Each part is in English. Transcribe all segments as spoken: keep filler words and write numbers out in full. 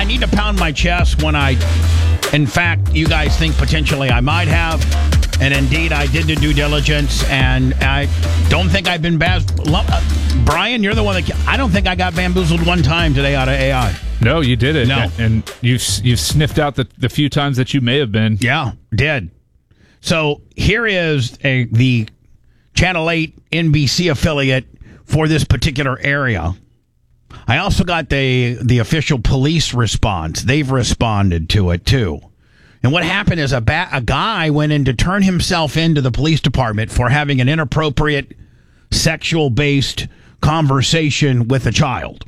need to pound my chest when I, in fact, you guys think potentially I might have. And indeed, I did the due diligence, and I don't think I've been bad. Brian, you're the one that... I don't think I got bamboozled one time today out of A I. No, you did it. No. And you've you've sniffed out the, the few times that you may have been. Yeah, did. So here is a the Channel eight N B C affiliate for this particular area. I also got the the official police response. They've responded to it, too. And what happened is a, ba- a guy went in to turn himself into the police department for having an inappropriate sexual-based conversation with a child.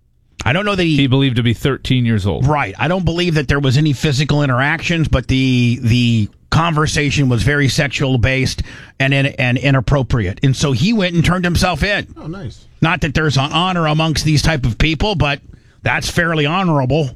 I don't know that he... He believed to be thirteen years old. Right. I don't believe that there was any physical interactions, but the the conversation was very sexual-based and, in, and inappropriate. And so he went and turned himself in. Oh, nice. Not that there's an honor amongst these type of people, but that's fairly honorable.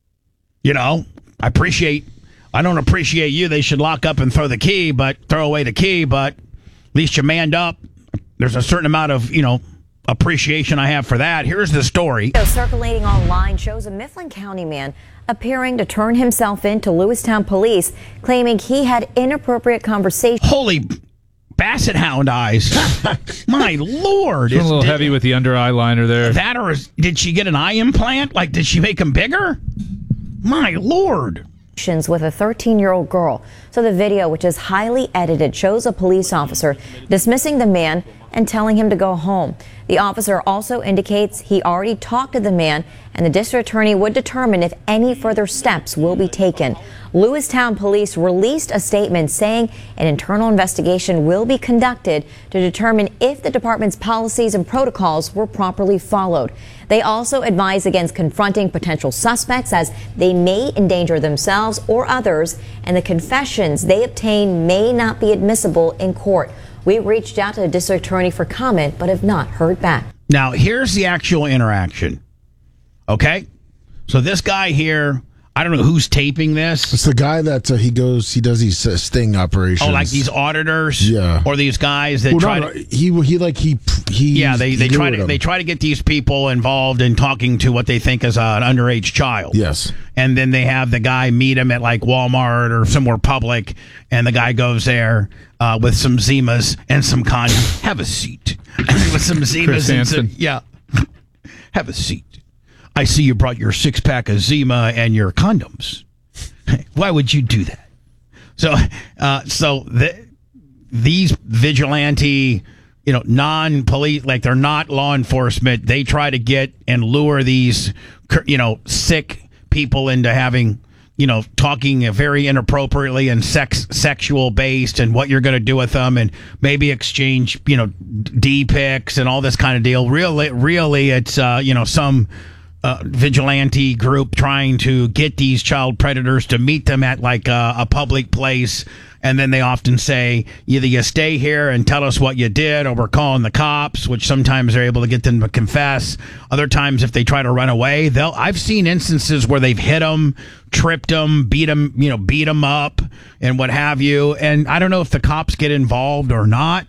You know, I appreciate... I don't appreciate you. They should lock up and throw the key, but throw away the key, but at least you manned up. There's a certain amount of, you know, appreciation I have for that. Here's the story. Circulating online shows a Mifflin County man appearing to turn himself in to Lewistown police, claiming he had inappropriate conversation. Holy basset hound eyes. My Lord. It's a little did, heavy with the under eye liner there. That or is, did she get an eye implant? Like, did she make them bigger? My Lord. With a thirteen-year-old girl. So the video, which is highly edited, shows a police officer dismissing the man and telling him to go home. The officer also indicates he already talked to the man, and the district attorney would determine if any further steps will be taken. Lewistown police released a statement saying an internal investigation will be conducted to determine if the department's policies and protocols were properly followed. They also advise against confronting potential suspects as they may endanger themselves or others, and the confessions they obtain may not be admissible in court. We reached out to the district attorney for comment, but have not heard back. Now, here's the actual interaction. Okay? So this guy here, I don't know who's taping this. It's the guy that uh, he goes, he does these uh, sting operations. Oh, like these auditors? Yeah. Or these guys that well, try no, to... He, he like, he... he yeah, they, he they try to them. they try to get these people involved in talking to what they think is uh, an underage child. Yes. And then they have the guy meet him at like Walmart or somewhere public, and the guy goes there uh, with some Zimas and some condoms. Have a seat. With some Zimas Chris and some, Hansen. yeah. Have a seat. I see you brought your six pack of Zima and your condoms. Why would you do that? So, uh, so the, these vigilante, you know, non-police, like they're not law enforcement. They try to get and lure these, you know, sick people into having, you know, talking very inappropriately and sex, sexual based, and what you're going to do with them, and maybe exchange, you know, D pics and all this kind of deal. Really, really, it's uh, you know, some. Uh, vigilante group trying to get these child predators to meet them at like a, a public place, and then they often say either you stay here and tell us what you did, or we're calling the cops, which sometimes they're able to get them to confess. Other times, if they try to run away, they'll I've seen instances where they've hit them, tripped them, beat them, you know, beat them up, and what have you. And I don't know if the cops get involved or not.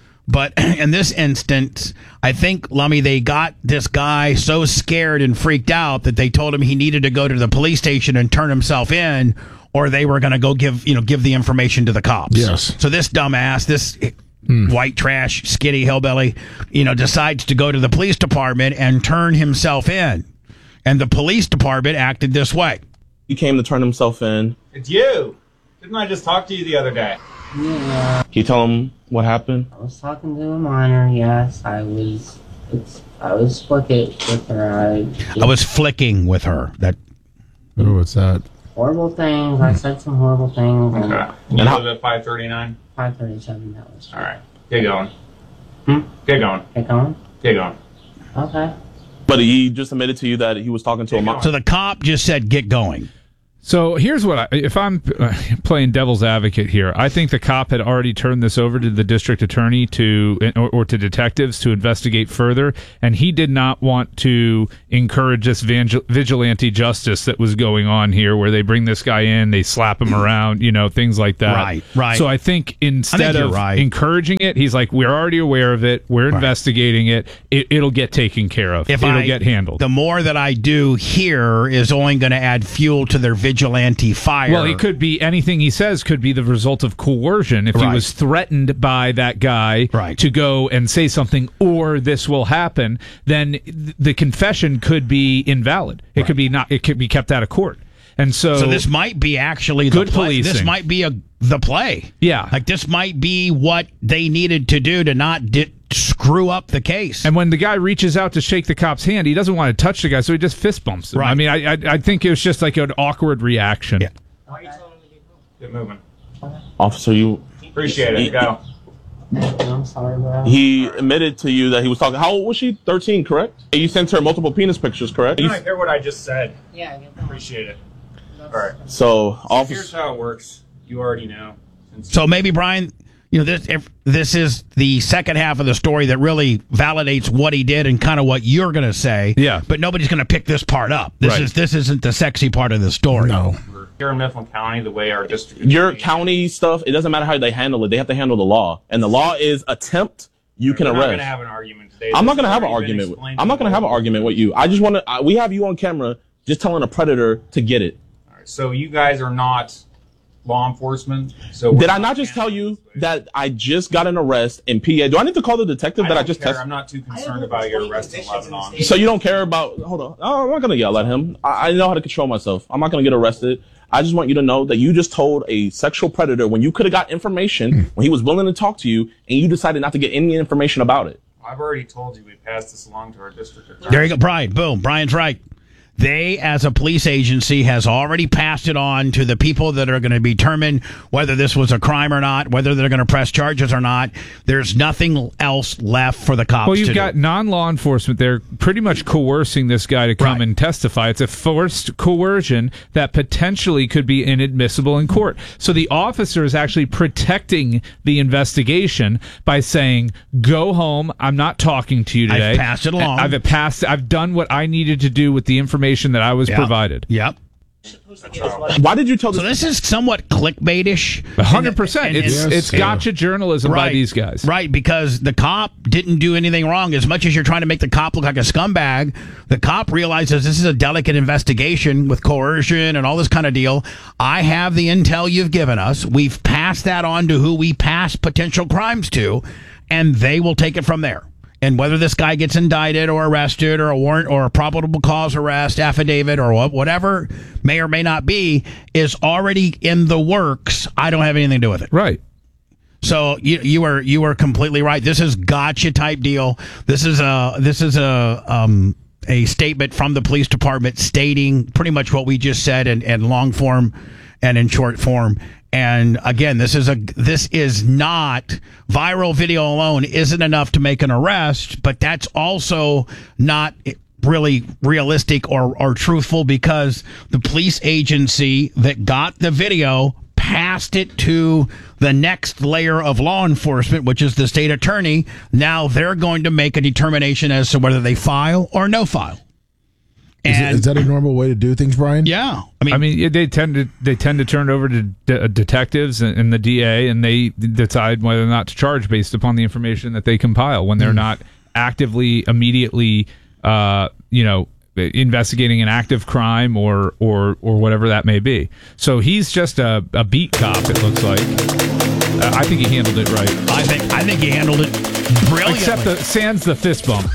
But in this instance, I think, Lummy, they got this guy so scared and freaked out that they told him he needed to go to the police station and turn himself in, or they were going to go give, you know, give the information to the cops. Yes. So this dumbass, this hmm. white trash, skitty hillbilly, you know, decides to go to the police department and turn himself in. And the police department acted this way. He came to turn himself in. It's you. Didn't I just talk to you the other day? Yeah. Can you tell him what happened? I was talking to a minor, yes. I was it's I was flicking with her. I, I was flicking with her. That Oh, what's that? Horrible things. I said some horrible things. And Okay. You live at five thirty-nine? five thirty-seven, that was. Alright. Get going. Hmm? Get going. Get going? Get going. Okay. But he just admitted to you that he was talking to a mom. So the cop just said, get going. So here's what I, if I'm uh, playing devil's advocate here, I think the cop had already turned this over to the district attorney to or, or to detectives to investigate further, and he did not want to encourage this vangel- vigilante justice that was going on here, where they bring this guy in, they slap him around, you know, things like that. Right, right. So I think instead I think you're of right. encouraging it, he's like, we're already aware of it, we're Right. investigating it, it, it'll get taken care of, If it'll I, get handled. The more that I do here is only going to add fuel to their vigilante fire. Well, it could be anything he says could be the result of coercion. If Right. he was threatened by that guy Right. to go and say something, or this will happen, then th- the confession could be invalid. It could be not. It could be kept out of court. And so, So this might be actually Good the play. policing. This might be a the play. Yeah. like this might be what they needed to do to not di- screw up the case. and when the guy reaches out to shake the cop's hand, he doesn't want to touch the guy, so he just fist bumps him. Right. I mean, I, I I think it was just like an awkward reaction. Yeah. Why are you telling him to get moving? Officer, you. Appreciate it. Go. I'm sorry, bro. He admitted to you that he was talking. How old was she? thirteen, correct? And you sent her multiple penis pictures, correct? You don't hear what I just said. Yeah, I get that. Appreciate it. All right. So, Here's officer. how it works. You already know. Since So maybe Brian, you know, this if this is the second half of the story that really validates what he did and kind of what you're going to say. Yeah. But nobody's going to pick this part up. This Right. is this isn't the sexy part of the story. No. we're here in Mifflin County, the way our district. Your county stuff, it doesn't matter how they handle it. They have to handle the law. And the law is attempt, you can We're not going arrest. to have an argument today. I'm not This going to has have an already been argument. With, explained I'm not to going to have an both. argument with you. I just want to, we have you on camera just telling a predator to get it. All right, so you guys are not law enforcement. So Did we're I not just tell handling you this way. that I just got an arrest in P A? Do I need to call the detective I that I don't just care. tested? I'm not too concerned about your arrest in Lebanon. So you don't care about, hold on. Oh, I'm not going to yell at him. I, I know how to control myself. I'm not going to get arrested. I just want you to know that you just told a sexual predator when you could have got information, when he was willing to talk to you, and you decided not to get any information about it. I've already told you we passed this along to our district attorney. There you go, Brian. Boom. Brian's right. They, as a police agency, has already passed it on to the people that are going to determine whether this was a crime or not, whether they're going to press charges or not. There's nothing else left for the cops Well, you've to got do. non-law enforcement. They're pretty much coercing this guy to come Right. and testify. It's a forced coercion that potentially could be inadmissible in court. So the officer is actually protecting the investigation by saying, "Go home. I'm not talking to you I've today. passed it along. I've passed. I've done what I needed to do with the information that I was Yep. provided." Yep. Why did you tell So this? this is somewhat clickbaitish. A hundred percent. And- It's and- it's Yes. gotcha journalism by these guys. Right, because the cop didn't do anything wrong. As much as you're trying to make the cop look like a scumbag, the cop realizes this is a delicate investigation with coercion and all this kind of deal. I have the intel you've given us. We've passed that on to who we pass potential crimes to, and they will take it from there. And whether this guy gets indicted or arrested or a warrant or a probable cause arrest affidavit or wha- whatever may or may not be is already in the works. I don't have anything to do with it. Right. So you you were you were completely right. This is gotcha type deal. This is a this is a um a statement from the police department stating pretty much what we just said in, in long form and in short form. And again, this is a this is not viral video alone isn't enough to make an arrest, but that's also not really realistic or, or truthful because the police agency that got the video passed it to the next layer of law enforcement, which is the state attorney. Now they're going to make a determination as to whether they file or no file. Is, it, And is that a normal way to do things, Brian? yeah, I mean, I mean, yeah, they tend to they tend to turn it over to de- detectives and, and the D A, and they decide whether or not to charge based upon the information that they compile. When they're not actively, immediately, uh, you know, investigating an active crime or or or whatever that may be. So he's just a, a beat cop. It looks like. Uh, I think he handled it right, I think I think he handled it brilliantly. except the sans the fist bump.